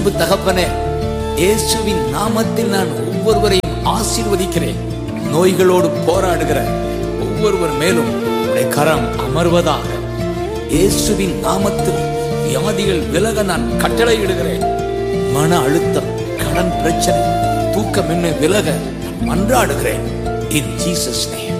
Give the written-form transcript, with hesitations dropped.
அன்பு தகப்பனே, இயேசுவின் நாமத்தில் நான் ஒவ்வொருவரையும் ஆசீர்வதிக்கிறேன். நோய்களோடு போராடுகிற ஒவ்வொருவர் மேலும் உடைய கரம் அமர்வதாக. இயேசுவின் நாமத்தில் வியாதிகள் விலக நான் கட்டளையிடுகிறேன். மன அழுத்தம், கடன் பிரச்சனை, தூக்கமின்மை விலக மன்றாடுகிறேன். In Jesus' name.